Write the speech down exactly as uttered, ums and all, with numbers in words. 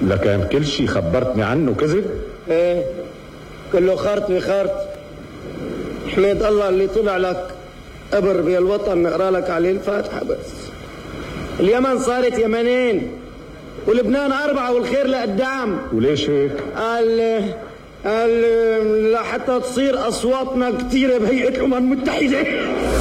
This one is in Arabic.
لكن كل شي خبرتني عنه كذب؟ ايه كله خرط بخرط. حميد الله اللي طلع لك قبر بالوطن نقرا لك عليه الفاتحة بس. اليمن صارت يمنين ولبنان أربعة والخير لقدام. وليش هيك؟ قال قال لحتى تصير أصواتنا كتيرة بهيئة الأمم المتحدة.